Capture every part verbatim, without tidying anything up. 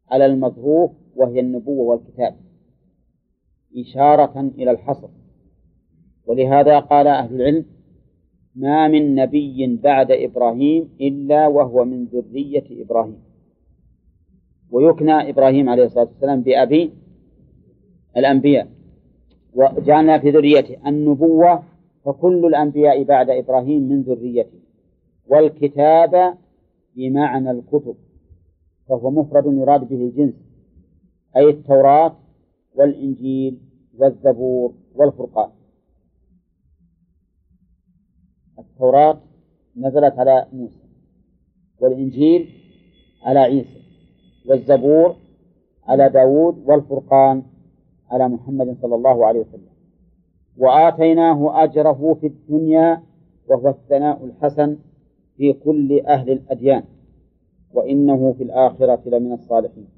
على المظروف وهي النبوة والكتاب إشارة إلى الحصر. ولهذا قال أهل العلم: ما من نبي بعد إبراهيم إلا وهو من ذرية إبراهيم. ويكنى إبراهيم عليه الصلاة والسلام بأبي الأنبياء، وجعلنا في ذريته النبوة، فكل الأنبياء بعد إبراهيم من ذريته. والكتاب بمعنى الكتب، فهو مفرد يراد به الجنس، أي التوراة والإنجيل والزبور والفرقان. التوراة نزلت على موسى، والإنجيل على عيسى، والزبور على داود، والفرقان على محمد صلى الله عليه وسلم. وآتيناه أجره في الدنيا وهو الثناء الحسن في كل أهل الأديان، وإنه في الآخرة لمن الصالحين.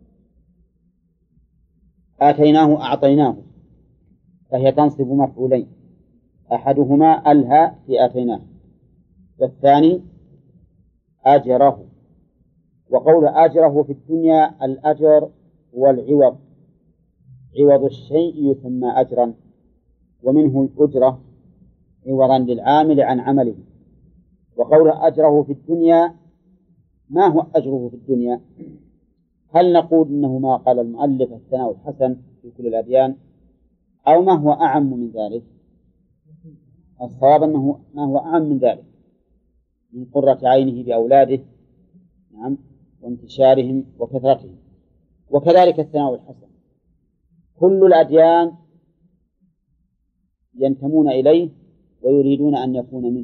آتيناه أعطيناه، فهي تنصب مفعولين، أحدهما ألها في آتيناه، والثاني أجره. وقول أجره في الدنيا الأجر هو العوض، عوض الشيء يسمى أجرا، ومنه الأجرة عوضا للعامل عن عمله. وقول أجره في الدنيا، ما هو أجره في الدنيا؟ هل نقول إنه ما قال المؤلف الثناء الحسن في كل الأديان، أو ما هو أعم من ذلك؟ الصواب أنه ما هو أعم من ذلك، من قرة عينه بأولاده، نعم، وانتشارهم وكثرتهم. وكذلك الثناء الحسن، كل الأديان ينتمون إليه ويريدون أن يكون منه.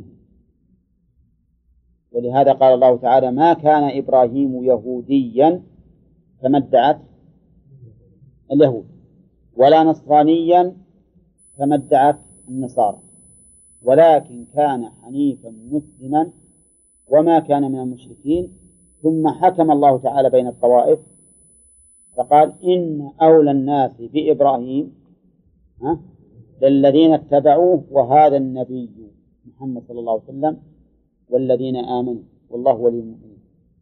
ولهذا قال الله تعالى: ما كان إبراهيم يهوديا كما ادعت اليهود، ولا نصرانيا كما ادعت النصارى، ولكن كان حنيفا مسلما وما كان من المشركين. ثم حكم الله تعالى بين الطوائف فقال: إن أولى الناس بإبراهيم للذين اتبعوه وهذا النبي محمد صلى الله عليه وسلم والذين آمنوا والله ولي المؤمنين.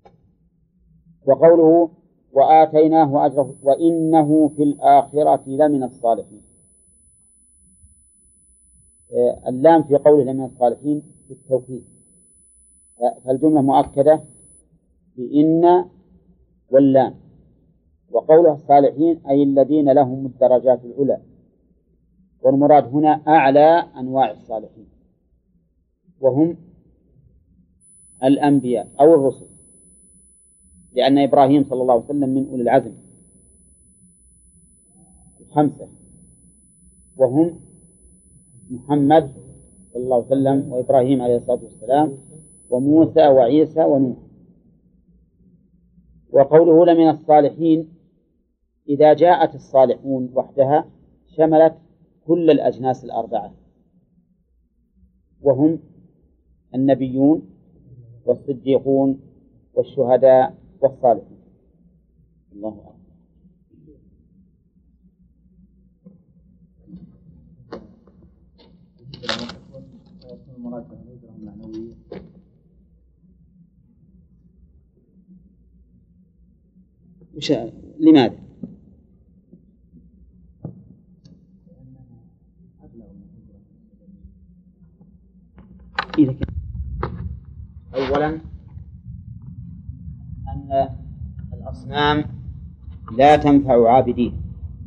وقوله: وآتيناه أجره وإنه في الآخرة لمن الصالحين، اللام في قوله لمن الصالحين في التوكيد، فالجملة مؤكدة بإن واللام. وقوله الصالحين أي الذين لهم الدرجات العلى، والمراد هنا أعلى أنواع الصالحين، وهم الأنبياء أو الرسل، لأن إبراهيم صلى الله عليه وسلم من أولي العزم الخمسة، وهم محمد صلى الله عليه وسلم وإبراهيم عليه الصلاة والسلام وموسى وعيسى ونوح. وقوله لمن الصالحين، إذا جاءت الصالحون وحدها شملت كل الأجناس الأربعة، وهم النبيون والصديقون والشهداء والصالحون. الله أكبر. وش لماذا؟ إذا كان أولا أن الأصنام لا تنفع عابدين،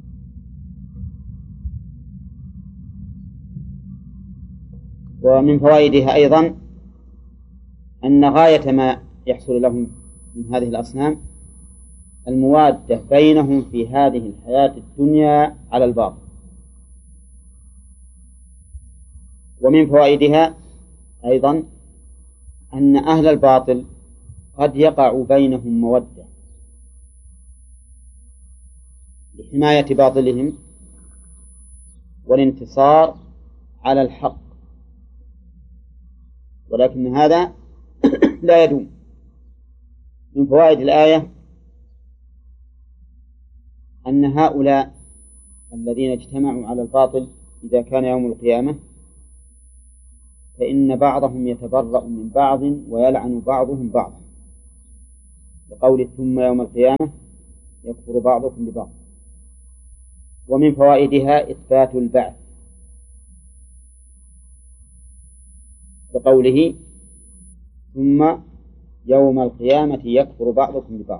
ومن فوائدها أيضا أن غاية ما يحصل لهم من هذه الأصنام الموادة بينهم في هذه الحياة الدنيا على الباطل. ومن فوائدها أيضا أن أهل الباطل قد يقع بينهم مودة لحماية باطلهم والانتصار على الحق، ولكن هذا لا يدوم. من فوائد الآية أن هؤلاء الذين اجتمعوا على الباطل إذا كان يوم القيامة فإن بعضهم يتبرأ من بعض ويلعن بعضهم بعضا، لقول ثم يوم القيامة يكفر بعضكم ببعض. ومن فوائدها إثبات البعث بقوله ثم يوم القيامة يكفر بعضكم ببعض.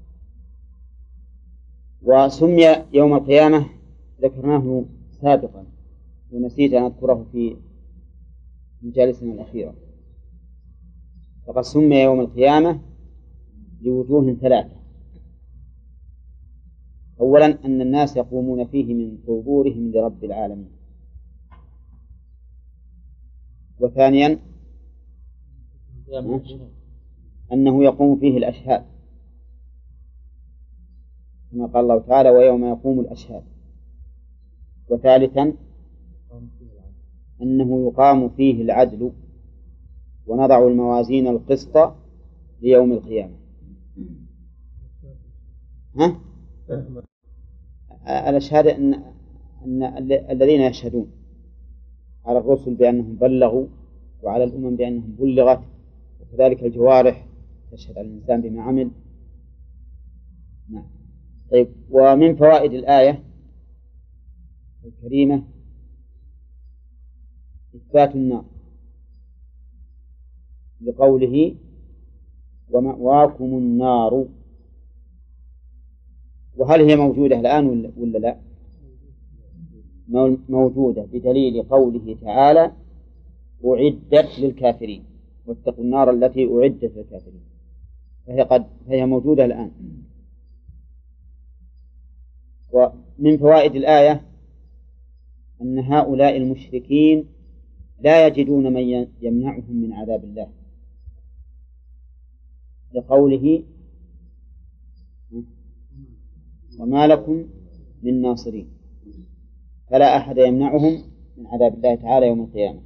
وسمي يوم القيامة ذكرناه سابقا ونسيت أن أذكره في مجالسنا الأخيرة. فقد سمي يوم القيامة لوجوه ثلاثة: أولا أن الناس يقومون فيه من قبورهم لرب العالمين، وثانيا أنه يقوم فيه الأشهاد كما قال الله تعالى ويوم يقوم الأشهاد، وثالثا أنه يقام فيه العدل ونضع الموازين القسط ليوم القيامة. ها؟ الأشهاد أن, أن الذين يشهدون على الرسل بأنهم بلغوا وعلى الأمم بأنهم بلغت، وكذلك الجوارح تشهد على الإنسان بما عمل. نعم. طيب، ومن فوائد الآية الكريمة إثبات النار لقوله ومأواكم النار. وهل هي موجودة الآن ولا لا؟ موجودة بدليل قوله تعالى أعدت للكافرين واتقوا النار التي أعدت للكافرين، فهي قد فهي موجودة الآن. ومن فوائد الآية أن هؤلاء المشركين لا يجدون من يمنعهم من عذاب الله، لقوله وما لكم من ناصرين، فلا أحد يمنعهم من عذاب الله تعالى يوم القيامة.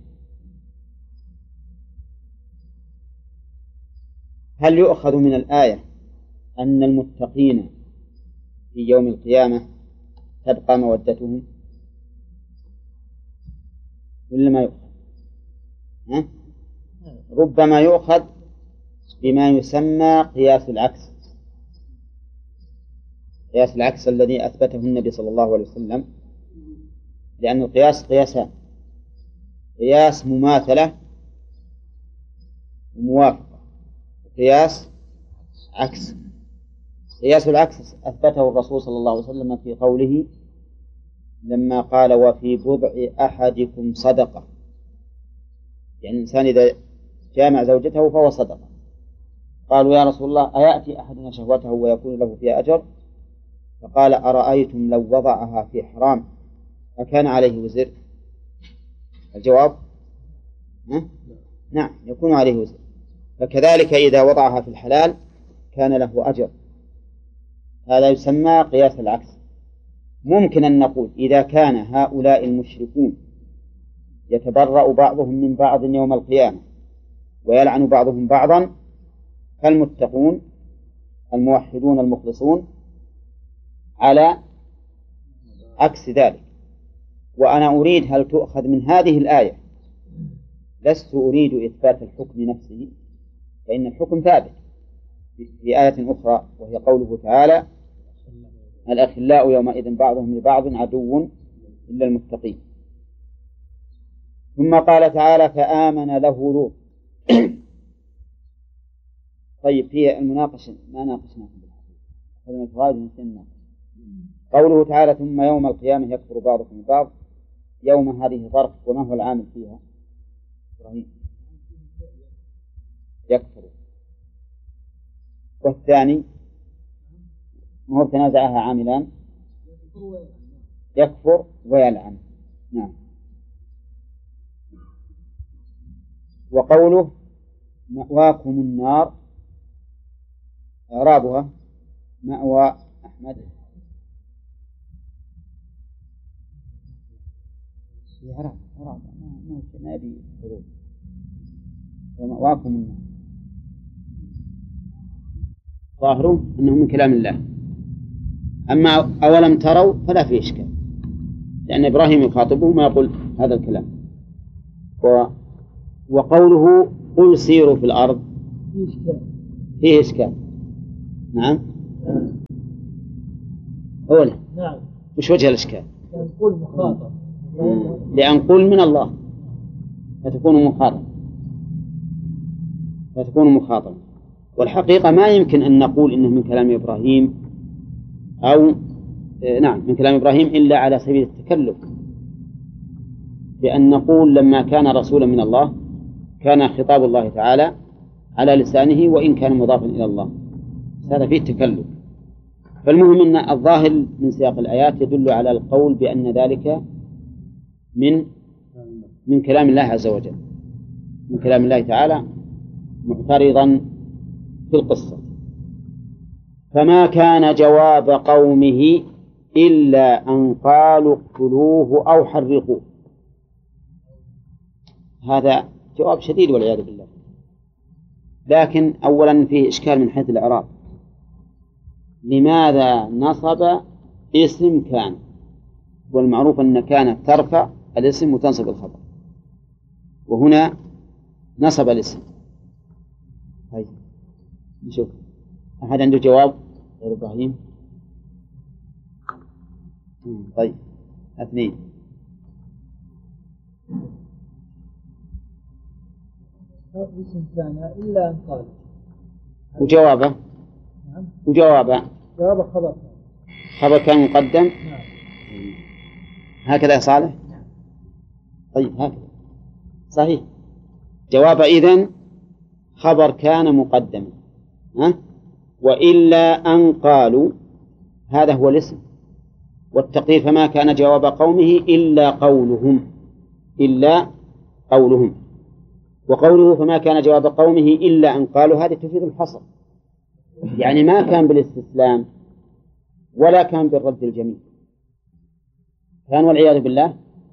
هل يؤخذ من الآية أن المتقين في يوم القيامة تبقى مودتهم ولا ما يؤخذ؟ ها؟ ربما يؤخذ بما يسمى قياس العكس، قياس العكس الذي أثبته النبي صلى الله عليه وسلم، لأن القياس قياسان: قياس مماثلة وموافقة، وقياس عكس. قياس العكس أثبته الرسول صلى الله عليه وسلم في قوله لما قال وفي بضع أحدكم صدقة، يعني الإنسان إذا جامع زوجته فهو صدقة. قالوا يا رسول الله أيأتي أحدنا شهوته ويكون له فيها أجر؟ فقال أرأيتم لو وضعها في حرام أكان عليه وزر؟ الجواب نعم، يكون عليه وزر. فكذلك إذا وضعها في الحلال كان له أجر. هذا يسمى قياس العكس. ممكن أن نقول إذا كان هؤلاء المشركون يتبرأ بعضهم من بعض يوم القيامة ويلعن بعضهم بعضا، فالمتقون الموحدون المخلصون على عكس ذلك. وأنا أريد هل تؤخذ من هذه الآية، لست أريد إثبات الحكم نفسه، فإن الحكم ثابت في آية أخرى وهي قوله تعالى الأخلاء يومئذ بعضهم لبعض عدو إلا المتقين. ثم قال تعالى فآمن له لوط. طيب، في المناقشة ما ناقشناها هذا من الفوائد نسينا. قوله تعالى ثم يوم القيامة يكفر بعضكم ببعض، يوم هذه ظرف وما هو العامل فيها؟ إبراهيم يكفر. والثاني ما هو تنازعها عاملان؟ يكفر ويلعن. نعم. وقوله مأواكم النار إعرابها مأوى أحمد إعراب إعراب ما يبي حروف. ومأواكم النار ظاهره أنه من كلام الله. أما أولم تروا فلا في إشكال، لأن إبراهيم يخاطبه ما يقول هذا الكلام. و... وقوله قل سيروا في الأرض فيه إشكال. نعم، أولا نعم. وش وجه الإشكال؟ نقول مخاطب لأن قل من الله فتكون مخاطب فتكون مخاطب والحقيقة ما يمكن أن نقول إنه من كلام إبراهيم أو نعم من كلام إبراهيم إلا على سبيل التكلف، بأن نقول لما كان رسولا من الله كان خطاب الله تعالى على لسانه وإن كان مضافا إلى الله، هذا فيه تكلف. فالمهم أن الظاهر من سياق الآيات يدل على القول بأن ذلك من من كلام الله عز وجل، من كلام الله تعالى معترضا في القصة. فما كان جواب قومه إلا أن قالوا اقتلوه أو حرقوه. هذا جواب شديد والعياذ بالله، لكن أولا فيه إشكال من حيث الإعراب. لماذا نصب اسم كان؟ والمعروف أن كانت ترفع الاسم وتنصب الخبر، وهنا نصب الاسم. هاي نشوف أحد عنده جواب غير إبراهيم؟ طيب اثنين. اسم كان إلا أن قال. وجوابه نعم. وجوابه جواب خبر خبر كان مقدم. نعم. هكذا يا صالح. طيب هكذا صحيح. جواب إذن خبر كان مقدما، ها؟ وإلا أن قالوا هذا هو الاسم، والتقدير فما كان جواب قومه إلا قولهم إلا قولهم وقوله فما كان جواب قومه إلا أن قالوا هذه تفيد الحصر، يعني ما كان بالاستسلام ولا كان بالرد الجميل، كان والعياذ بالله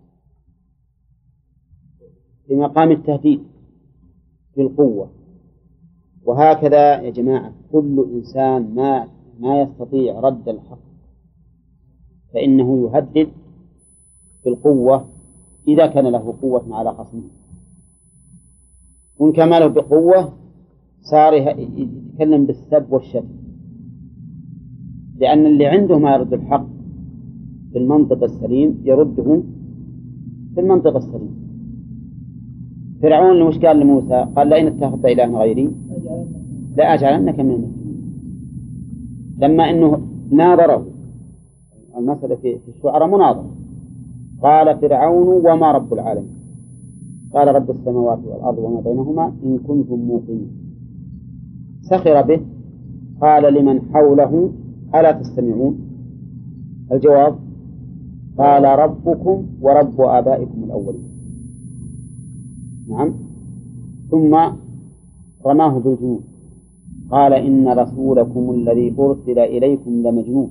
بمقام التهديد بالقوة. وهكذا يا جماعة كل إنسان ما ما يستطيع رد الحق فإنه يهدد بالقوة إذا كان له قوة على خصمه، وإن كان له بقوة صار يتكلم بالسب والشتم، لأن اللي عنده ما يرد الحق بالمنطق السليم يرده بالمنطق السليم. فرعون وش قال لموسى؟ قال لئن اتخذت إلها غيري لأجعلنك من المسلمين. لما أنه ناظره، المسألة في الشعراء مناظرة، قال فرعون وما رب العالمين؟ قال رب السماوات والأرض وما بينهما إن كنتم موقنين. سخر به، قال لمن حوله ألا تستمعون؟ الجواب قال ربكم ورب آبائكم الأولين. نعم. ثم رماه بالجنون، قال إن رسولكم الذي أرسل إليكم لمجنون.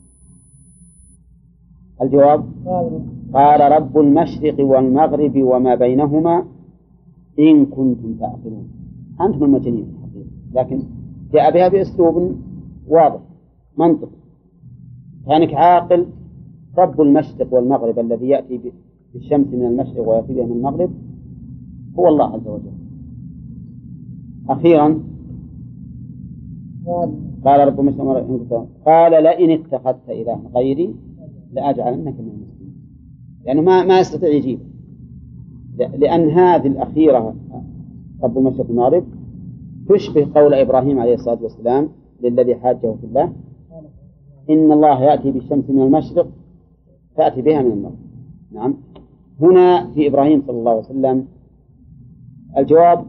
الجواب قال رب المشرق والمغرب وما بينهما إن كنتم تعقلون. أنتم المجانين الحقيقة، لكن جاء بها بأسلوب واضح منطق. كانك عاقل. رب المشرق والمغرب الذي يأتي بالشمس من المشرق ويأتي بها من المغرب هو الله عز وجل. أخيرا قال رب المشرق قال لئن اتخذت إلها غيري لأجعلنك من المسلمين، لأنه ما ما يستطيع يجيب، لأن هذه الأخيرة رب المشرق والمغرب تشبه قول إبراهيم عليه الصلاة والسلام للذي حاجه في الله إن الله يأتي بالشمس من المشرق فأتي بها من المغرب. نعم. هنا في إبراهيم صلى الله عليه وسلم الجواب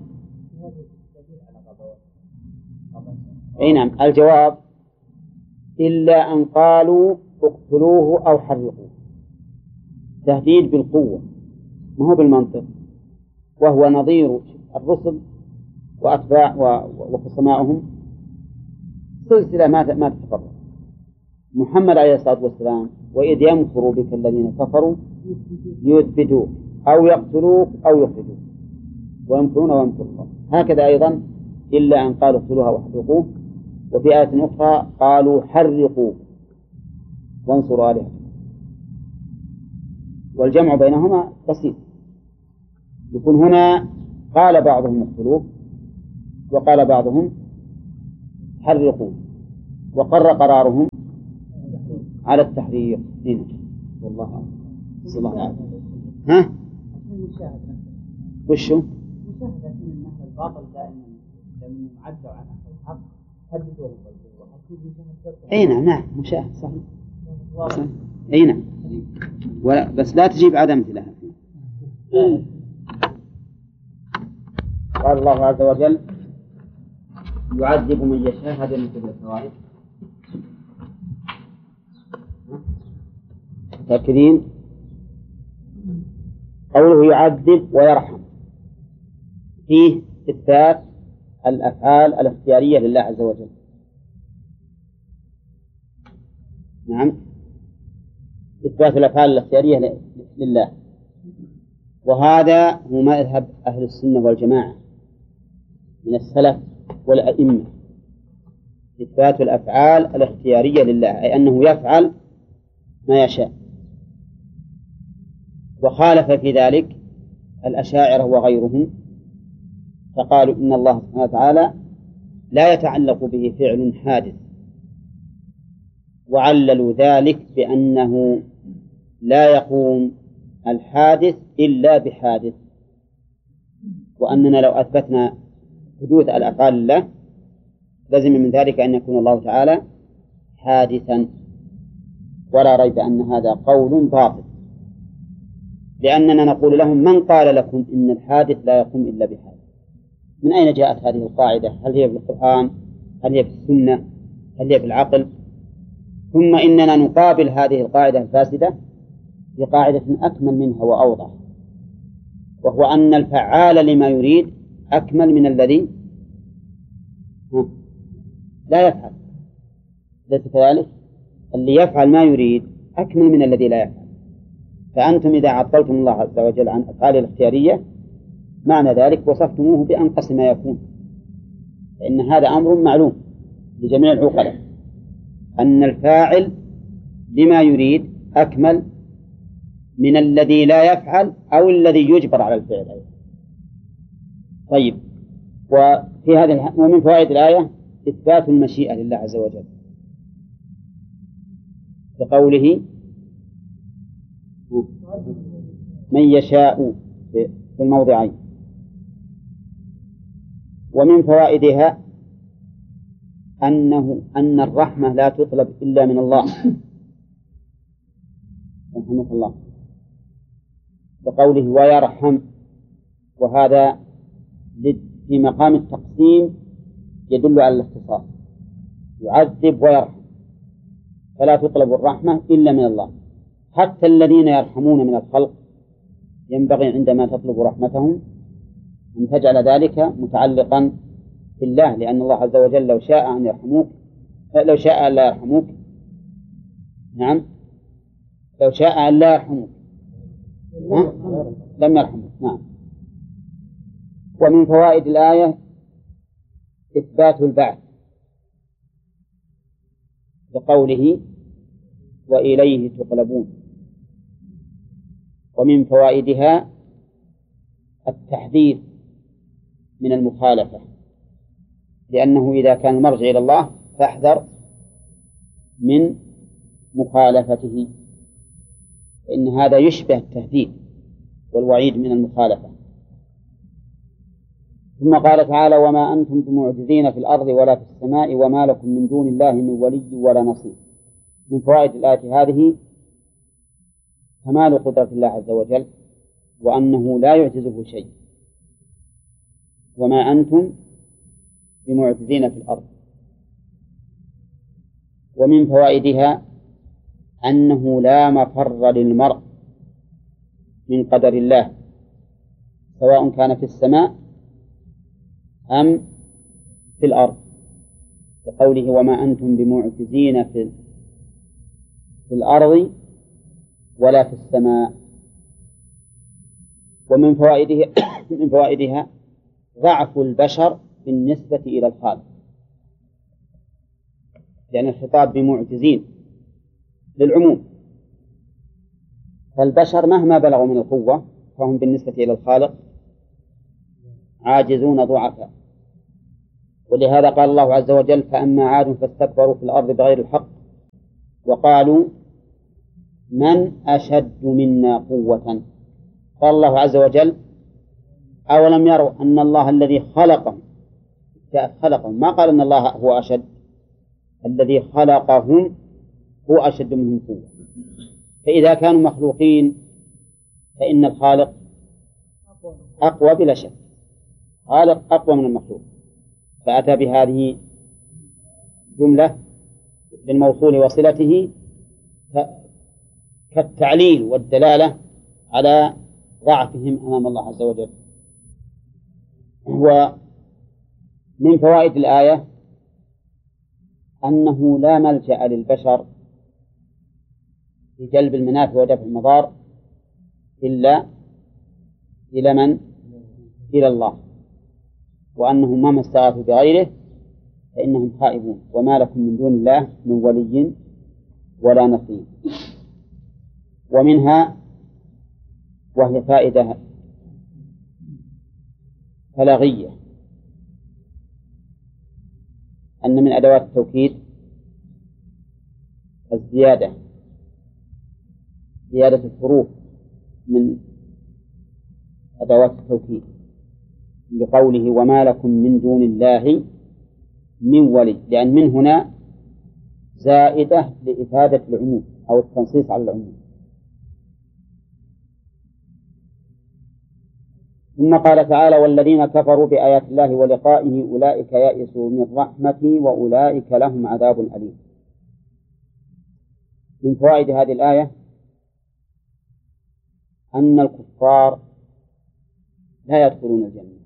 أي نعم الجواب إلا أن قالوا اقتلوه أو حرقوه، تهديد بالقوة ما هو بالمنطق، وهو نظير الرسل وأتباع وخصمائهم سلسلة ما ما تتفرق. محمد عليه الصلاة والسلام وإذ يمكر بك الذين كفروا يثبتوك أو يقتلوك أو يخرجوك ويمكرون ويمكر الله. هكذا أيضا إلا أن قالوا اقتلوها واحرقوه. وفي آية أخرى قالوا حرقوا وانصروا آلهتكم. والجمع بينهما بسيط، يكون هنا قال بعضهم اقتلوه وقال بعضهم حرقوه، وقر قرارهم على التحرير هنا والله أعلم. صلى الله عليه ها المشاهدة وشو مشاهدة من النهر الباطل دائما لما يعدوا عن أهل الحق هددوا اي نعم نعم مشاهد صحيح صحيح اي نعم ولا بس لا تجيب عدم مثلها. قال الله عز وجل يعذب من يشاء. هذا من كل الفوائد تأكدين قوله يعذب ويرحم فيه إثبات الأفعال الاختيارية لله عز وجل. نعم إثبات الأفعال الاختيارية لله، وهذا هو مذهب أهل السنة والجماعة من السلف والأئمة، إثبات الأفعال الاختيارية لله، أي أنه يفعل ما يشاء. وخالف في ذلك الأشاعرة وغيرهم فقالوا إن الله سبحانه وتعالى لا يتعلق به فعل حادث، وعللوا ذلك بأنه لا يقوم الحادث إلا بحادث، وأننا لو أثبتنا حدوث الأفعال لله لازم من ذلك أن يكون الله تعالى حادثا، ولا ريب أن هذا قول باطل، لأننا نقول لهم من قال لكم إن الحادث لا يقوم إلا بحادث؟ من أين جاءت هذه القاعدة؟ هل هي في القرآن؟ هل هي في السنة؟ هل هي في العقل؟ ثم إننا نقابل هذه القاعدة الفاسدة بقاعدة أكمل منها وأوضح، وهو أن الفعال لما يريد أكمل من الذي لا يفعل. ليس كذلك؟ اللي يفعل ما يريد أكمل من الذي لا يفعل. فأنتم إذا عطلتم الله عز وجل عن أفعال الاختيارية معنى ذلك وصفتموه بأنقص ما يكون، فإن هذا أمر معلوم لجميع العقلاء أن الفاعل لما يريد أكمل من الذي لا يفعل أو الذي يجبر على الفعل أيضا. طيب، وفي هذا ومن فوائد الآية إثبات المشيئة لله عز وجل بقوله من يشاء في الموضعين. ومن فوائدها أنه أن الرحمة لا تطلب إلا من الله رحمه الله بقوله ويرحم، وهذا في مقام التقسيم يدل على الاختصاص، يعذب ويرحم، فلا تطلب الرحمة إلا من الله. حتى الذين يرحمون من الخلق ينبغي عندما تطلب رحمتهم أن تجعل ذلك متعلقا بالله، لأن الله عز وجل لو شاء أن يرحموك لو شاء أن لا يرحموك نعم لو شاء أن لا يرحموك لم يرحموك. نعم. ومن فوائد الآية إثبات البعث بقوله وإليه تقلبون. ومن فوائدها التحذير من المخالفة، لأنه إذا كان المرجع إلى الله فاحذر من مخالفته، فإن هذا يشبه التهديد والوعيد من المخالفة. ثم قال تعالى وما أنتم بمعجزين في الأرض ولا في السماء وما لكم من دون الله من ولي ولا نصير. من فوائد الآية هذه كمال قدرة الله عز وجل، وأنه لا يعجزه شيء. وما أنتم بمعجزين في الأرض. ومن فوائدها أنه لا مفر للمرء من قدر الله، سواء كان في السماء أم في الأرض، بقوله وما أنتم بمعجزين في في الأرض ولا في السماء. ومن فوائده من فوائدها ضعف البشر بالنسبة إلى الخالق، لأن الخطاب بمعجزين للعموم، فالبشر مهما بلغوا من القوة فهم بالنسبة إلى الخالق عاجزون ضعفاء. ولهذا قال الله عز وجل فأما عاد فاستكبروا في الأرض بغير الحق وقالوا من أشد منا قوة؟ قال الله عز وجل أولم يروا أن الله الذي خلقهم خلقهم ما قال أن الله هو أشد، الذي خلقهم هو أشد منهم قوة. فإذا كانوا مخلوقين فإن الخالق أقوى بلا شك، خالق أقوى من المخلوق. فأتى بهذه جملة بالموصول وصلته كالتعليل والدلالة على ضعفهم أمام الله عز وجل. ومن فوائد الآية أنه لا ملجأ للبشر في جلب المنافع ودفع المضار إلا إلى من؟ إلى الله، وأنهم مهما استغاثوا بغيره فإنهم خائبون، وما لكم من دون الله من ولي ولا نصير. ومنها وهي فائدة بلاغية أن من أدوات التوكيد الزيادة، زيادة الحروف من أدوات التوكيد، لقوله وما لكم من دون الله من ولي، لأن من هنا زائدة لإفادة العموم أو التنصيص على العموم. ثم قال تعالى والذين كفروا بآيات الله ولقائه أولئك يئسوا من رحمتي وأولئك لهم عذاب أليم. من فوائد هذه الآية أن الكفار لا يدخلون الجنة،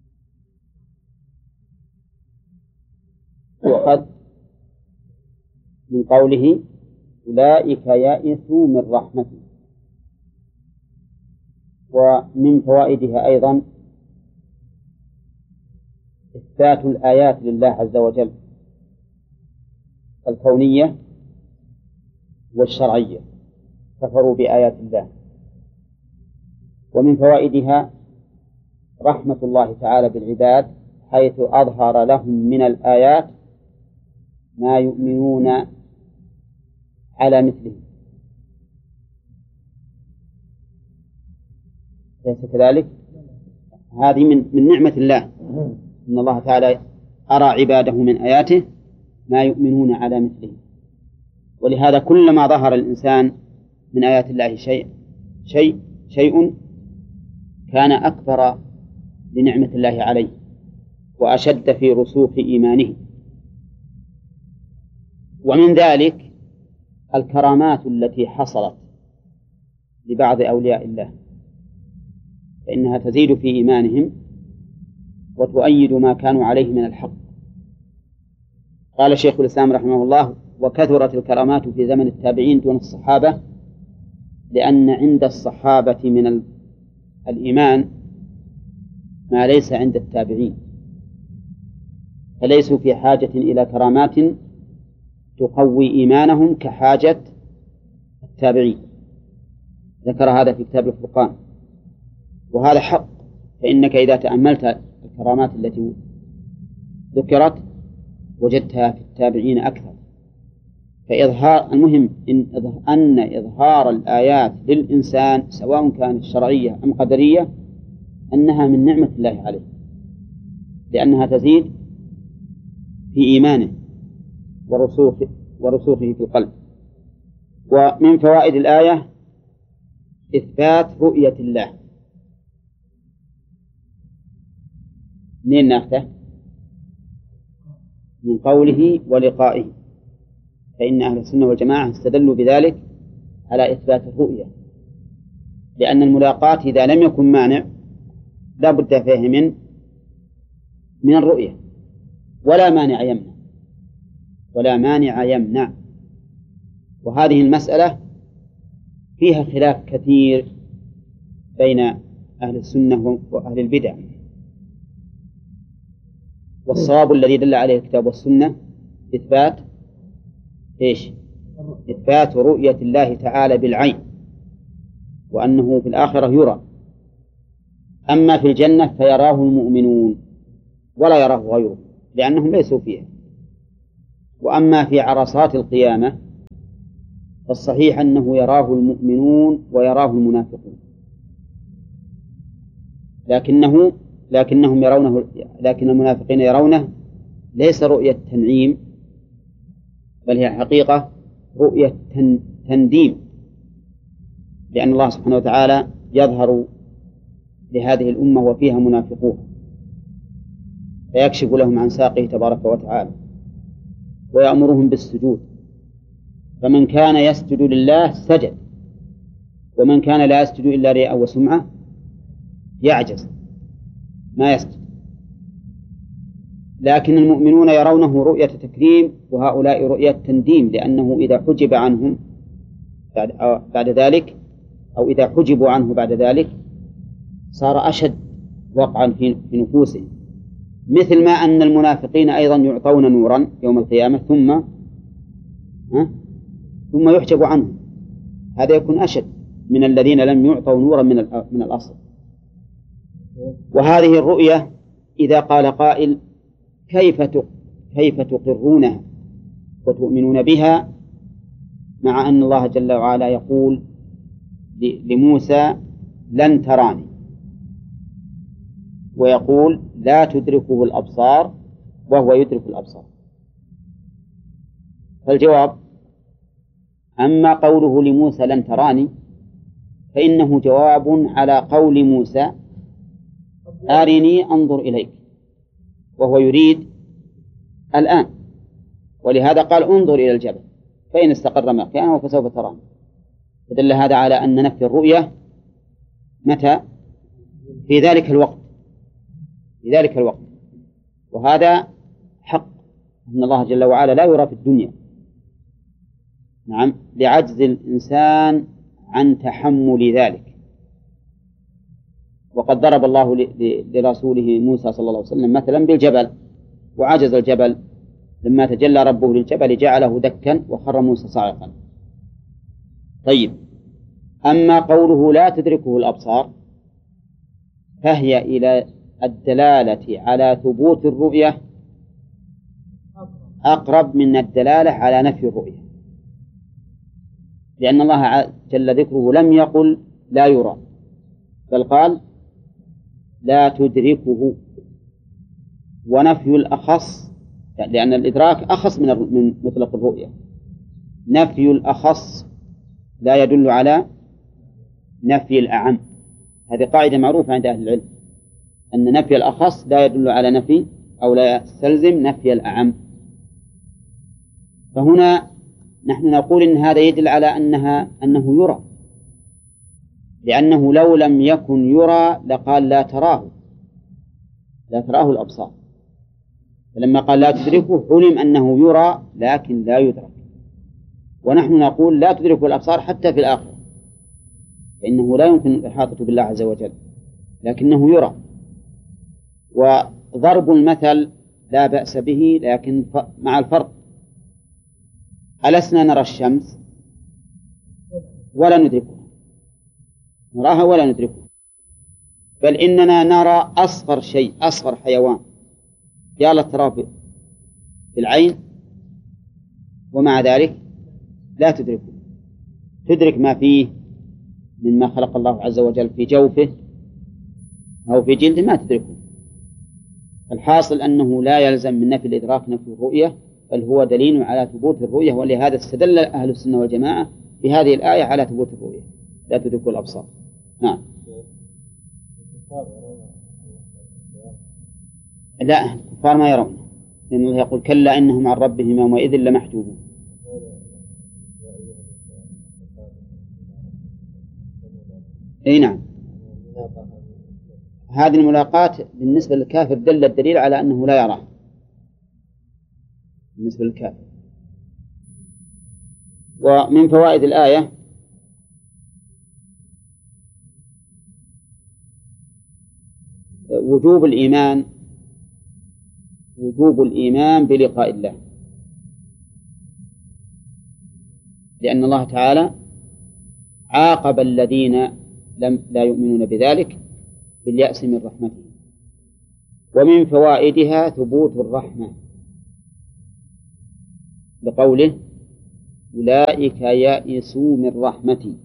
وقد من قوله أولئك يئسوا من رحمتي. ومن فوائدها أيضا إثبات الآيات لله عز وجل الكونية والشرعية، كفروا بآيات الله. ومن فوائدها رحمة الله تعالى بالعباد حيث أظهر لهم من الآيات ما يؤمنون على مثله، ليس كذلك؟ هذه من من نعمة الله، إن الله تعالى أرى عباده من آياته ما يؤمنون على مثله. ولهذا كلما ظهر الإنسان من آيات الله شيء شيء شيء كان أكبر لنعمة الله عليه وأشد في رسوخ إيمانه. ومن ذلك الكرامات التي حصلت لبعض أولياء الله، فإنها تزيد في إيمانهم وتؤيد ما كانوا عليه من الحق. قال شيخ الإسلام رحمه الله وكثرت الكرامات في زمن التابعين دون الصحابة، لأن عند الصحابة من الإيمان ما ليس عند التابعين، فليسوا في حاجة إلى كرامات تقوي إيمانهم كحاجة التابعين. ذكر هذا في كتاب الفرقان، وهذا حق. فإنك إذا تأملت الكرامات التي ذكرت وجدتها في التابعين أكثر. فإظهار المهم إن أن إظهار الآيات للإنسان سواء كانت شرعية أم قدرية أنها من نعمة الله عليه، لأنها تزيد في إيمانه ورسوخه ورسوخه في القلب. ومن فوائد الآية إثبات رؤية الله. منين ناخذه؟ من قوله ولقائه، فإن أهل السنة والجماعة استدلوا بذلك على إثبات الرؤية، لأن الملاقاة إذا لم يكن مانع لا بد فيه من من الرؤية، ولا مانع يمنع ولا مانع يمنع. وهذه المسألة فيها خلاف كثير بين أهل السنة وأهل البدع، والصواب الذي دل عليه الكتاب والسنة إثبات إيش؟ إثبات رؤية الله تعالى بالعين، وأنه في الآخرة يرى. أما في الجنة فيراه المؤمنون ولا يراه غيره لأنهم ليسوا فيها. وأما في عرصات القيامة فالصحيح أنه يراه المؤمنون ويراه المنافقون، لكنه لكنهم يرونه، لكن المنافقين يرونه ليس رؤية تنعيم، بل هي حقيقة رؤية تنديم، لأن الله سبحانه وتعالى يظهر لهذه الأمة وفيها منافقون فيكشف لهم عن ساقه تبارك وتعالى ويأمرهم بالسجود، فمن كان يسجد لله سجد، ومن كان لا يسجد إلا رياء وسمعة يعجز ما يسجد. لكن المؤمنون يرونه رؤية تكريم وهؤلاء رؤية تنديم، لأنه إذا حجب عنهم بعد, بعد ذلك أو إذا حجبوا عنه بعد ذلك صار أشد وقعا في نفوسهم، مثل ما أن المنافقين أيضا يعطون نورا يوم القيامة ثم ها ثم يحجب عنهم، هذا يكون أشد من الذين لم يعطوا نورا من من الأصل. وهذه الرؤية إذا قال قائل كيف كيف تقرونها وتؤمنون بها مع أن الله جل وعلا يقول لموسى لن تراني، ويقول لا تدركه الأبصار وهو يدرك الأبصار؟ فالجواب: أما قوله لموسى لن تراني فإنه جواب على قول موسى أرني أنظر إليك، وهو يريد الآن، ولهذا قال انظر إلى الجبل فإن استقر مكانه فسوف تراني. فدل هذا على أن نفي الرؤية متى؟ في ذلك الوقت، في ذلك الوقت، وهذا حق، أن الله جل وعلا لا يرى في الدنيا، نعم، لعجز الإنسان عن تحمل ذلك. وقد ضرب الله لرسوله موسى صلى الله عليه وسلم مثلا بالجبل، وعجز الجبل لما تجلى ربه للجبل جعله دكا وخر موسى صاعقا. طيب، أما قوله لا تدركه الأبصار فهي إلى الدلالة على ثبوت الرؤية أقرب من الدلالة على نفي الرؤية، لأن الله جل ذكره لم يقل لا يرى، بل قال لا تدركه، ونفي الأخص، لأن الإدراك أخص من مطلق الرؤية، نفي الأخص لا يدل على نفي الأعم. هذه قاعدة معروفة عند أهل العلم، أن نفي الأخص لا يدل على نفي أو لا يستلزم نفي الأعم. فهنا نحن نقول إن هذا يدل على أنها أنه يرى، لأنه لو لم يكن يرى لقال لا تراه، لا تراه الأبصار، فلما قال لا تدركه علم أنه يرى لكن لا يدرك. ونحن نقول لا تدرك الأبصار حتى في الآخرة، فإنه لا يمكن الإحاطة بالله عز وجل، لكنه يرى. وضرب المثل لا بأس به، لكن مع الفرق، ألسنا نرى الشمس ولا ندركها، نراها ولا ندركها، بل إننا نرى أصغر شيء، أصغر حيوان يا الله تراه بالعين، ومع ذلك لا تدركه، تدرك ما فيه مما خلق الله عز وجل في جوفه أو في جلده ما تدركه. الحاصل أنه لا يلزم من نفي الإدراك نفي الرؤية، بل هو دليل على ثبوت الرؤية، ولهذا استدل أهل السنة والجماعة بهذه الآية على ثبوت الرؤية لا تدرك الأبصار. نعم. لا، الكفار ما يرون، لأن الله يقول كلا إنهم عن ربهم يومئذ لمحجوبون. أي نعم، هذه الملاقاة بالنسبة للكافر دل الدليل على أنه لا يراه بالنسبة للكافر. ومن فوائد الآية وجوب الإيمان وجوب الإيمان بلقاء الله، لأن الله تعالى عاقب الذين لم لا يؤمنون بذلك باليأس من رحمته. ومن فوائدها ثبوت الرحمة، لقوله أولئك يئسوا من رحمتي.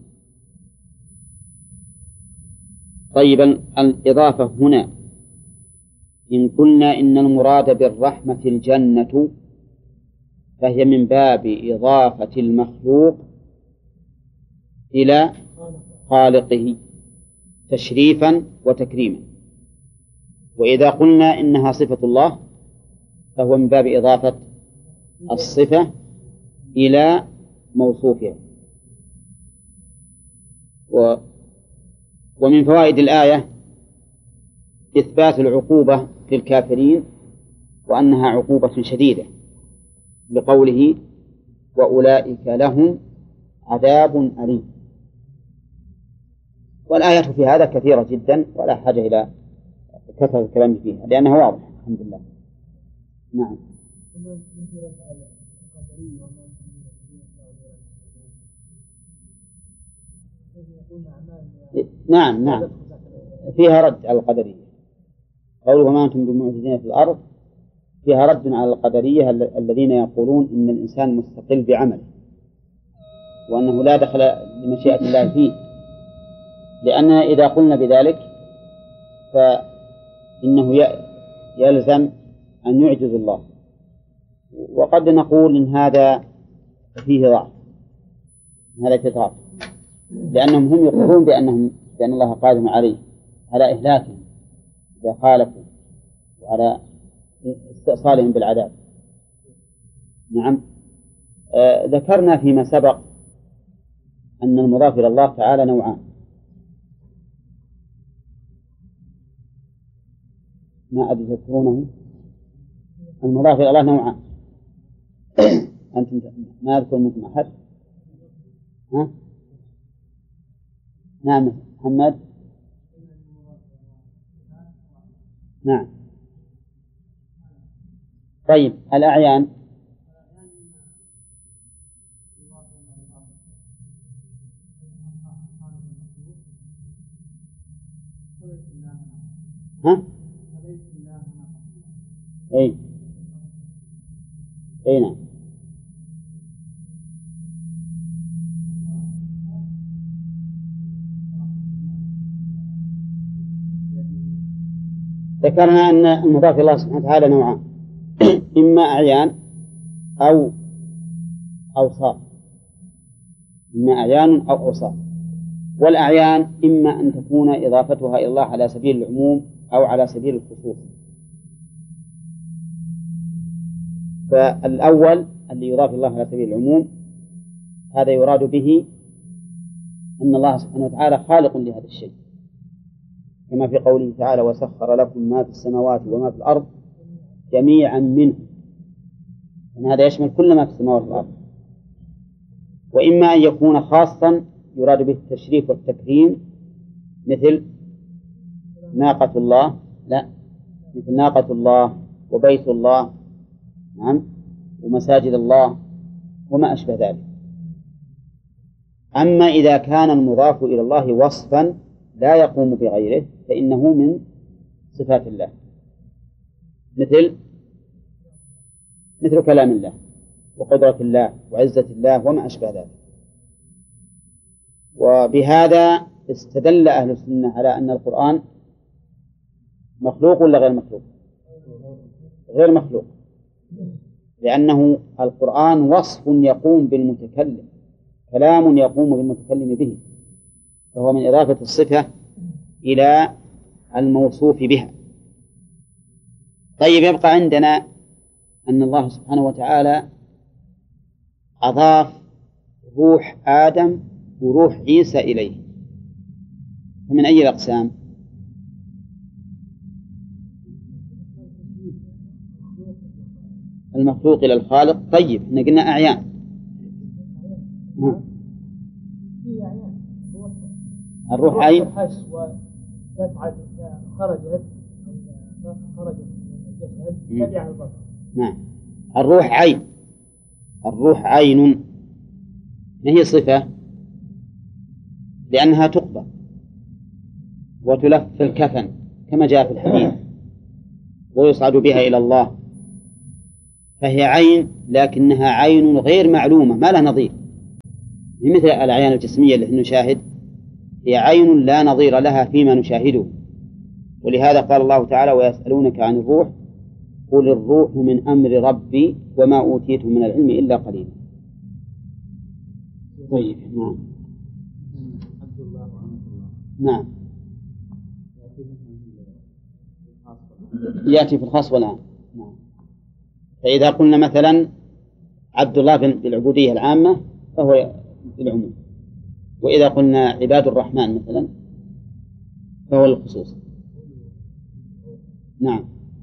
طيب الإضافة هنا إن قلنا إن المراد بالرحمة الجنة فهي من باب إضافة المخلوق إلى خالقه تشريفا وتكريما، وإذا قلنا إنها صفة الله فهو من باب إضافة الصفة إلى موصوفها. و ومن فوائد الآية إثبات العقوبة في الكافرين وأنها عقوبة شديدة لقوله وأولئك لهم عذاب أليم. والآية في هذا كثيرة جدا ولا حاجة إلى كثرة الكلام فيها لأنها واضحة الحمد لله. نعم. نعم نعم فيها رد على القدرية. قوله وما أنتم بمعجزين في الأرض فيها رد على القدرية الذين يقولون إن الإنسان مستقل بعمله وأنه لا دخل لمشيئة الله فيه، لأننا إذا قلنا بذلك فإنه يلزم أن يعجز الله، وقد نقول إن هذا فيه ضعف، هذا اعتراف، لأنهم هم يقولون بأنهم بأن الله قادر عليه على إهلاكهم إذا خالفوا وعلى استئصالهم بالعذاب. نعم. آه ذكرنا فيما سبق أن المضاف إلى الله تعالى نوعان، ما أدري تذكرونه. المضاف إلى الله نوعان أنتم ما أذكر منكم أحد؟ ها؟ نعم محمد. نعم. طيب الأعيان ها؟ أي أي نعم. ذكرنا أن المضاف إلى الله سبحانه وتعالى نوعان، إما أعيان أو أوصاف، إما أعيان أو أوصاف. والأعيان إما أن تكون إضافتها إلى الله على سبيل العموم أو على سبيل الخصوص. فالأول اللي يضاف الله على سبيل العموم هذا يراد به أن الله سبحانه وتعالى خالق لهذا الشيء، كما في قوله تعالى وسخر لكم ما في السماوات وما في الأرض جميعا منه، أن هذا يشمل كل ما في السماوات والأرض. وإما أن يكون خاصا يراد به التشريف والتكريم، مثل ناقة الله، لا مثل ناقة الله وبيت الله، نعم، ومساجد الله وما أشبه ذلك. أما إذا كان المضاف إلى الله وصفا لا يقوم بغيره فإنه من صفات الله، مثل مثل كلام الله وقدرة الله وعزة الله وما أشبه ذلك. وبهذا استدل أهل السنة على أن القرآن مخلوق ولا غير مخلوق؟ غير مخلوق، لأنه القرآن وصف يقوم بالمتكلم، كلام يقوم بالمتكلم به، فهو من إضافة الصفة إلى الموصوف بها. طيب يبقى عندنا أن الله سبحانه وتعالى أضاف روح آدم وروح عيسى إليه، فمن أي الأقسام؟ المخلوق إلى الخالق. طيب احنا قلنا أعيان، الروح عين خرجت خرجت من الجسد تبع البصر. نعم. الروح عين، الروح عين ما هي صفة؟ لأنها تقبض وتلف في الكفن كما جاء في الحديث ويصعد بها إلى الله، فهي عين لكنها عين غير معلومة ما لها نظير، مثل الأعيان الجسمية التي نشاهد هي عين لا نظير لها فيما نشاهده، ولهذا قال الله تعالى ويسألونك عن الروح قل الروح من أمر ربي وما أوتيتم من العلم إلا قليلا. طيب نعم. عبد الله وأمة الله. نعم يأتي في الخاص والعام. نعم. فإذا قلنا مثلا عبد الله بالعبودية العامة فهو بالعموم، وإذا قلنا عباد الرحمن مثلا فهو الخصوص. نعم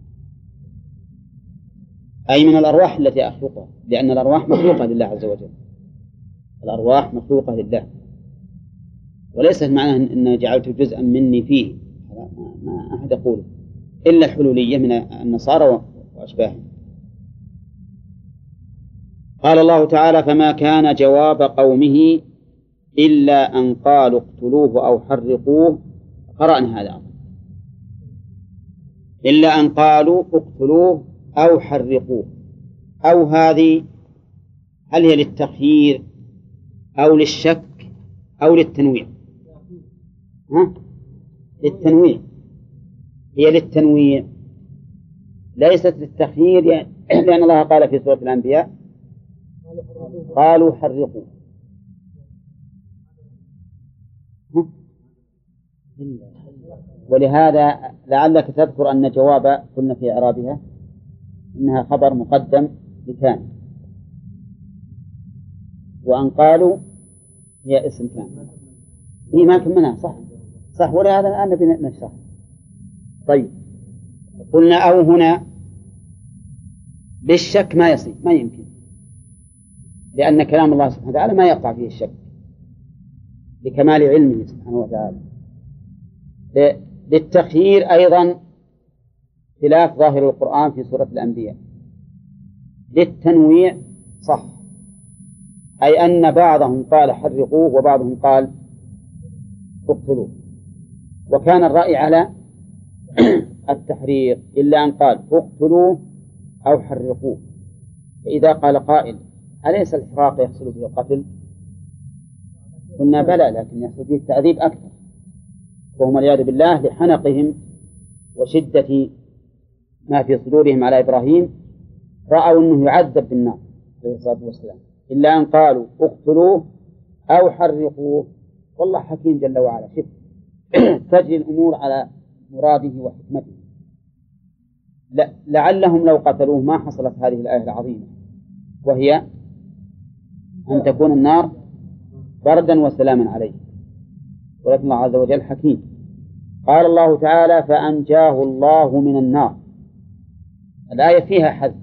أي من الأرواح التي أخلقها، لأن الأرواح مخلوقة لله عز وجل، الأرواح مخلوقة لله، وليست معناه أن جعلت جزءا مني فيه، ما أحد يقول إلا الحلولية من النصارى وأشباههم. قال الله تعالى فما كان جواب قومه إلا أن قالوا اقتلوه أو حرقوه. قرأنا هذا إلا أن قالوا اقتلوه أو حرقوه، أو هذه هل هي للتخيير أو للشك أو للتنويع؟ ها؟ للتنويع، هي للتنويع ليست للتخيير، لأن الله قال في سورة الأنبياء قالوا حرقوا. ولهذا لعلك تذكر أن جواب قلنا في إعرابها إنها خبر مقدم لكان، وأن قالوا هي اسم كان. هي ما كملها صح صح، ولهذا الآن نبي نشرح. طيب قلنا أو هنا بالشك ما يصير، ما يمكن، لأن كلام الله سبحانه وتعالى ما يقع فيه الشك لكمال علمه سبحانه وتعالى. للتخيير أيضا خلاف ظاهر القرآن في سورة الأنبياء. للتنويع صح، أي أن بعضهم قال حرقوه وبعضهم قال اقتلوه، وكان الرأي على التحريق إلا أن قال اقتلوه أو حرقوه. فإذا قال قائل أليس الحراق يحصل به القتل؟ قلنا بلى، لكن يحصل به التعذيب أكثر، وهم والعياذ بالله لحنقهم وشدة ما في صدورهم على إبراهيم رأوا أنه يعذب بالنار عليه الصلاة والسلام، إلا أن قالوا اقتلوه أو حرقوه. والله حكيم جل وعلا، شف تجري الأمور على مراده وحكمته. لعلهم لو قتلوه ما حصلت هذه الآية العظيمة، وهي أن تكون النار بردا وسلاما عليه، ولكن الله عز وجل حكيم. قال الله تعالى فأنجاه الله من النار. الآية فيها حذف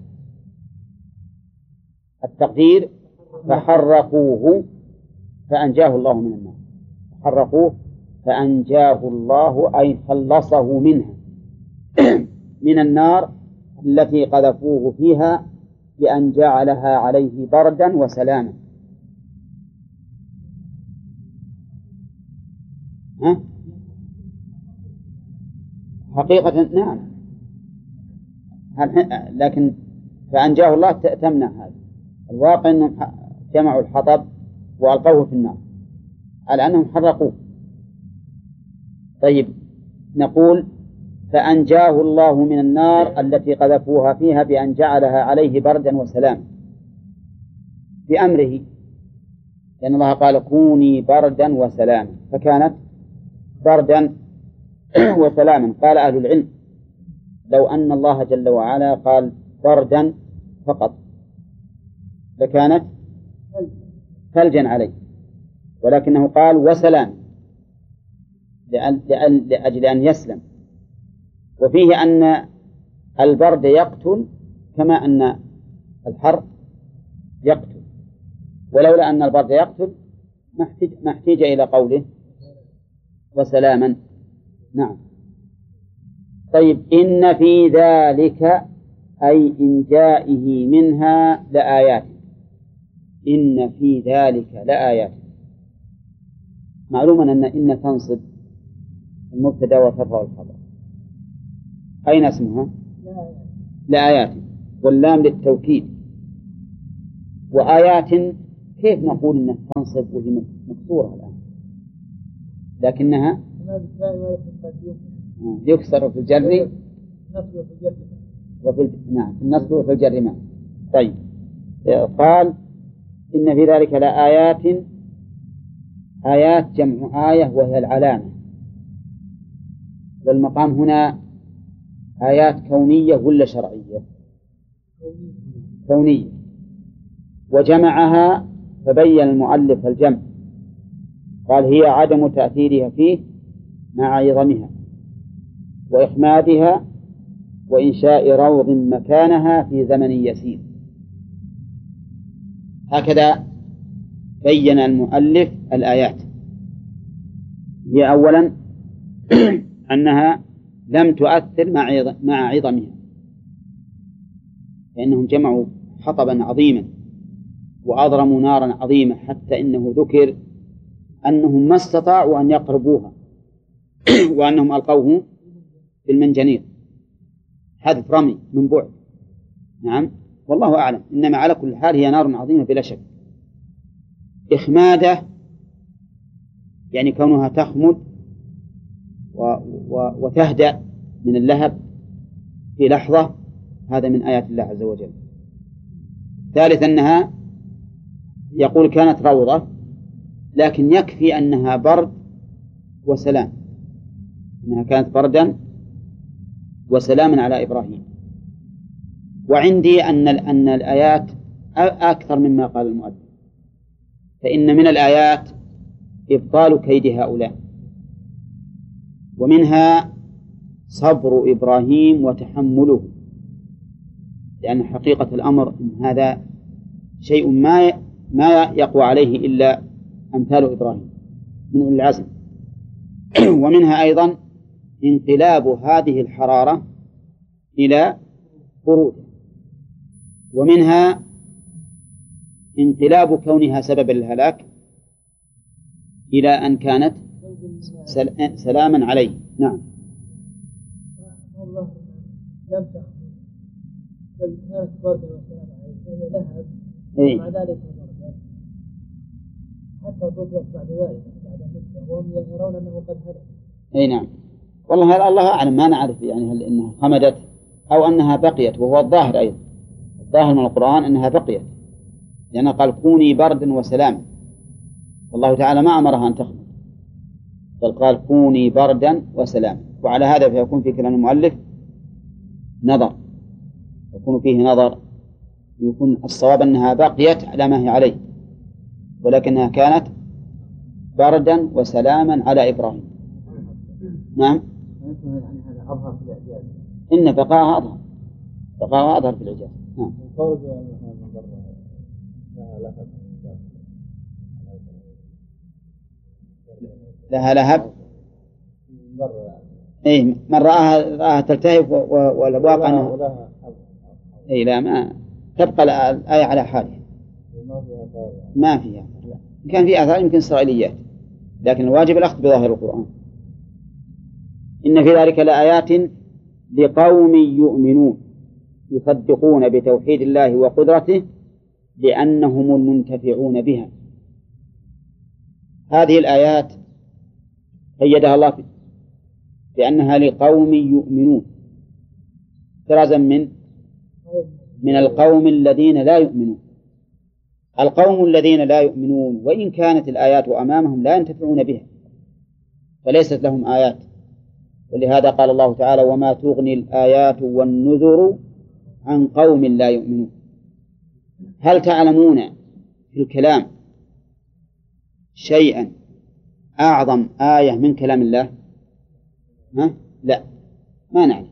التقدير فحرقوه فأنجاه الله من النار، حرقوه فأنجاه الله أي خلصه منها من النار التي قذفوه فيها بأن جعلها عليه بردا وسلاما. ها؟ حقيقة نعم، لكن فأنجاه الله تمنع هذا. الواقع أنهم جمعوا الحطب وألقوه في النار على أنهم حرقوه. طيب نقول فأنجاه الله من النار التي قذفوها فيها بأن جعلها عليه بردا وسلاما بأمره، لأن الله قال كوني بردا وسلاما فكانت بردا وسلاما. قال أهل العلم لو أن الله جل وعلا قال بردا فقط فكانت ثلجا عليه، ولكنه قال وسلام لأجل أن يسلم. وفيه أن البرد يقتل كما أن الحر يقتل، ولولا أن البرد يقتل ما احتاج إلى قوله وسلاما. نعم. طيب إن في ذلك أي إنجائه منها لآيات. إن في ذلك لآيات، معلوما أن إن تنصب المبتدأ وترفع الخبر. أين اسمها؟ لآيات، واللام للتوكيد. وآيات كيف نقول إنها تنصب وهي مكسورة الآن؟ لكنها يكسر في الجر وفي نعم في النصب وفي الجر ما. طيب قال إن في ذلك لآيات، آيات جمع آية وهي العلامة، والمقام هنا آيات كونية ولا شرعية؟ كونية. وجمعها فبين المؤلف الجمع، قال هي عدم تأثيرها فيه مع عظمها وإخمادها وإنشاء روض مكانها في زمن يسير. هكذا بين المؤلف الآيات. هي أولا أنها لم تؤثر مع عظمها، لأنهم جمعوا حطبا عظيما وأضرموا نارا عظيمة حتى إنه ذكر أنهم ما استطاعوا أن يقربوها وأنهم ألقوه في المنجنيق، حذف رمي من بعد. نعم والله أعلم، إنما على كل حال هي نار عظيمة بلا شك. إخمادة يعني كونها تخمد و... و... وتهدأ من اللهب في لحظة، هذا من آيات الله عز وجل. ثالث أنها يقول كانت روضة، لكن يكفي أنها برد وسلام، أنها كانت بردا وسلاما على إبراهيم. وعندي أن أن الآيات أكثر مما قال المؤلف، فإن من الآيات إبطال كيد هؤلاء، ومنها صبر إبراهيم وتحمله، لأن حقيقة الأمر إن هذا شيء ما ما يقوى عليه إلا أمثال إبراهيم من أولي العزم. ومنها أيضا انقلاب هذه الحرارة إلى برود، ومنها انقلاب كونها سببا للهلاك إلى أن كانت سلاما عليه. نعم. الله لم تخفي بل كانت بردا وسلاما عليه، فهي لهب ومع ذلك بردا حتى طفئت بعد ذلك بعد مدة وهم يرون أنه قد هلك. أي نعم. والله الله أعلم، ما نعرف يعني هل إنها خمدت أو أنها بقيت، وهو الظاهر أيضا الظاهر من القرآن أنها بقيت، لأنه قال كوني بردا وسلاما، والله تعالى ما أمرها أن تخمد بل قال كوني بردا وسلاما. وعلى هذا فيكون في كلام المؤلف نظر، يكون فيه نظر، يكون الصواب أنها بقيت على ما هي عليه، ولكنها كانت بردا وسلاما على إبراهيم. نعم. إن بقاءها أظهر، بقاءها أظهر في الإعجاز. نعم. لها لهب، إيه من رآها رآها تلتهب والواقع أنها إيه لا ما تبقى الآية على حالها، ما فيها. كان في آثار يمكن إسرائيليات، لكن الواجب الأخذ بظاهر القرآن. إن في ذلك لآيات لقوم يؤمنون يصدقون بتوحيد الله وقدرته لأنهم المنتفعون بها. هذه الآيات قيدها الله بأنها لقوم يؤمنون، احترازا من من القوم الذين لا يؤمنون. القوم الذين لا يؤمنون وإن كانت الآيات أمامهم لا ينتفعون بها، فليست لهم آيات. ولهذا قال الله تعالى وما تغني الآيات والنذر عن قوم لا يؤمنون. هل تعلمون في الكلام شيئا أعظم آية من كلام الله؟ ها؟ لا، ما نعلم،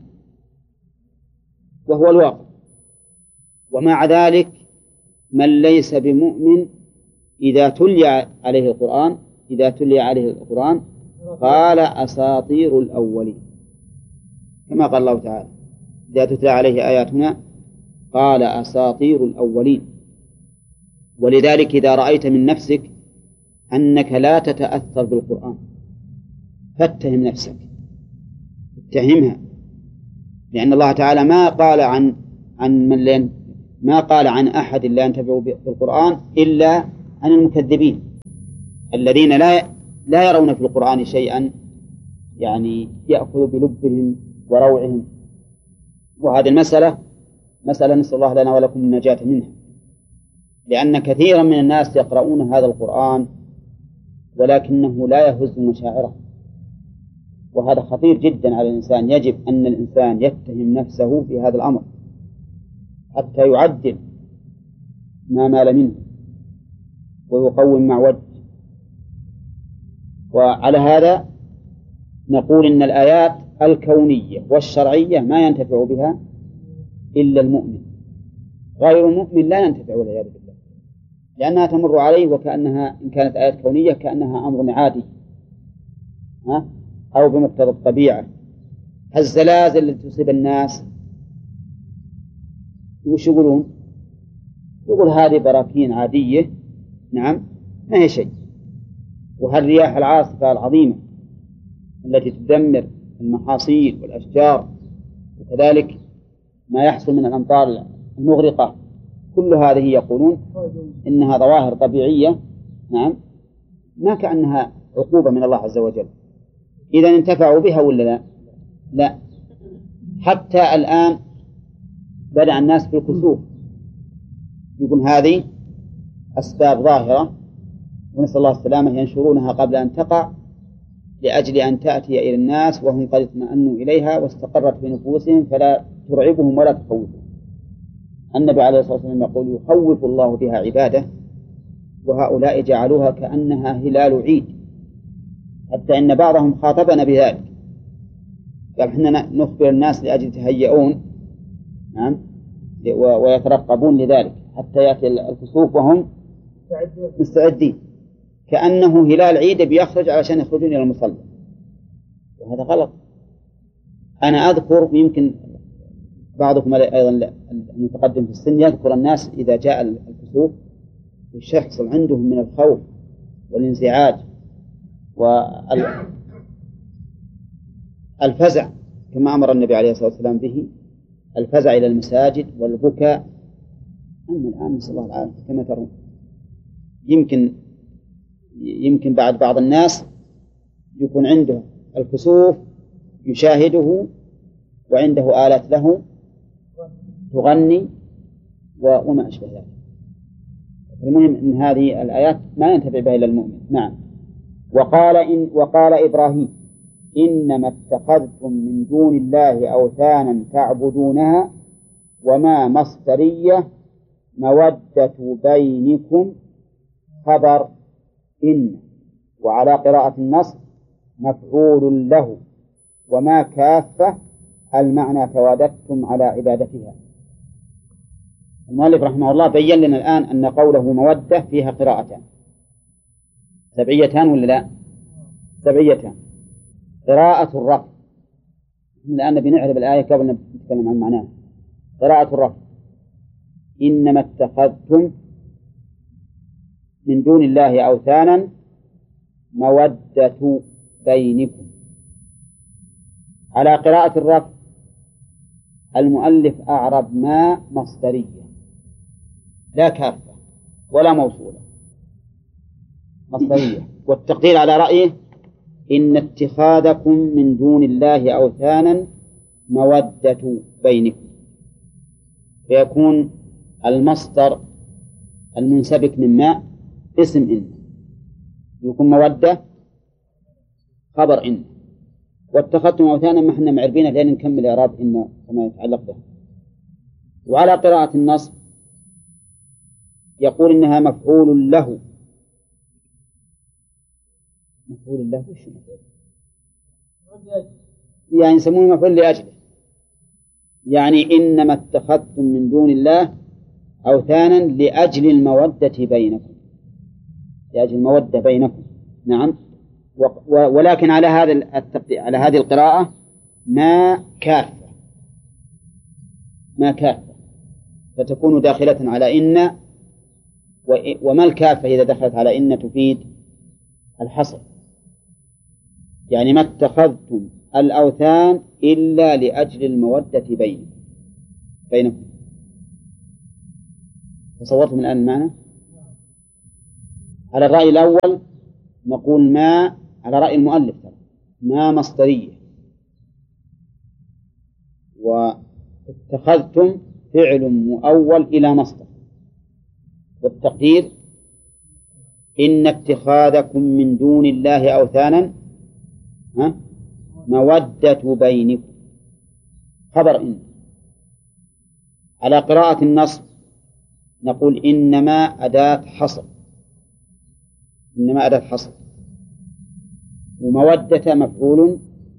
وهو الواقع. ومع ذلك من ليس بمؤمن إذا تلي عليه القرآن إذا تلي عليه القرآن قال أساطير الأولين، كما قال الله تعالى إذا تتلى عليه آياتنا قال أساطير الأولين. ولذلك إذا رأيت من نفسك أنك لا تتأثر بالقرآن فاتهم نفسك، اتهمها، لأن الله تعالى ما قال عن عن من لين ما قال عن أحد لا ينتفع بالقرآن إلا عن المكذبين الذين لا لا يرون في القرآن شيئا يعني يأخذ بلبهم وروعهم. وهذه المسألة مسألة نسأل الله لنا ولكم النجاة منها، لأن كثيرا من الناس يقرؤون هذا القرآن ولكنه لا يهز مشاعره، وهذا خطير جدا على الإنسان. يجب أن الإنسان يتهم نفسه في هذا الأمر حتى يعدل ما مال منه ويقوم مع وجه. وعلى هذا نقول إن الآيات الكونية والشرعية ما ينتفع بها إلا المؤمن، غير المؤمن لا ينتفع والعياذ بالله، لأنها تمر عليه وكأنها إن كانت آيات كونية كأنها أمر عادي ها؟ أو بمقتضى الطبيعة. الزلازل التي تصيب الناس وش يقولون؟ يقول هذه براكين عادية، نعم ما هي شيء. وهالرياح العاصفة العظيمة التي تدمر المحاصيل والأشجار، وكذلك ما يحصل من الأمطار المغرقة، كل هذه يقولون إنها ظواهر طبيعية، نعم ما كأنها عقوبة من الله عز وجل. إذا انتفعوا بها ولا لا؟ لا. حتى الآن بدأ الناس في الكسوف يقول هذه أسباب ظاهرة ونسأل الله السلامة، ينشرونها قبل أن تقع لأجل أن تأتي إلى الناس وهم قد اطمأنوا إليها واستقرت في نفوسهم فلا ترعبهم ولا تخوفهم. النبي عليه الصلاة والسلام يقول يخوف الله بها عباده وهؤلاء جعلوها كأنها هلال عيد، حتى إن بعضهم خاطبنا بذلك قال إحنا نخبر الناس لأجل يتهيئون، نعم ويترقبون لذلك حتى يأتي الكسوف وهم مستعدين، كأنه هلال عيد بيخرج علشان يخرجون إلى المصلى، وهذا غلط. أنا أذكر يمكن بعضكم أيضا المتقدم في السن يذكر الناس إذا جاء الكسوف الشخص عندهم من الخوف والانزعاج والفزع كما أمر النبي عليه الصلاة والسلام به، الفزع إلى المساجد والبكاء. أما الآن نسأل الله العافية كما ترون يمكن يمكن بعد بعض الناس يكون عنده الكسوف يشاهده وعنده آلات له تغني وما أشبه ذلك. المهم أن هذه الآيات ما ينتفع بها إلا المؤمن. نعم. وقال إن وقال إبراهيم إنما اتخذتم من دون الله أوثانا تعبدونها وما مصدرية مودة بينكم خبر إن، وعلى قراءة النص مفعول له، وما كافة المعنى تواددتم على عبادتها. المؤلف رحمه الله بيّن لنا الآن أن قوله مودة فيها قراءتان سبعيتان ولا لا؟ سبعيتان. قراءة الرفع، الآن بنعرف الآية قبل أن نتكلم عن معناها. قراءة الرفع إنما اتخذتم من دون الله أوثانا مودة بينكم. على قراءة الرفع المؤلف أعرب ما مصدرية لا كافة ولا موصولة، مصدرية. والتقدير على رأيه إن اتخاذكم من دون الله أوثانا مودة بينكم، فيكون المصدر المنسبك من ما اسم إن، يكون مودة خبر إن، واتخذتم أوثانا ما احنا معربينه لأن نكمل إعراب إن وما يتعلق به. وعلى قراءة النصب يقول إنها مفعول له. مفعول له وش مفعول؟ يعني يسمونه مفعول لأجله، يعني إنما اتخذتم من دون الله أوثانا لأجل المودة بينكم، لأجل المودة بينكم. نعم. ولكن على هذا على هذه القراءة ما كافة، ما كافة فتكون داخلة على إن. وما الكافة إذا دخلت على إن تفيد الحصر، يعني ما اتخذتم الأوثان إلا لأجل المودة بينكم بينكم تصورتم الآن المعنى؟ على الرأي الأول نقول ما، على رأي المؤلف ما مصدرية، واتخذتم فعل مؤول إلى مصدر، والتقدير إن اتخاذكم من دون الله أوثانا مودة بينكم، خبر إن. على قراءة النصب نقول إنما أداة حصر، إنما أداة حصر، ومودة مفعول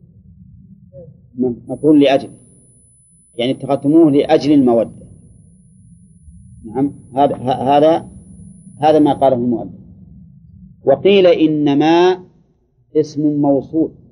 مفعول لأجل، يعني اتخذتموه لأجل المودة. نعم، هذا هذا هذا ما قاله المؤلف. وقيل إنما اسم موصول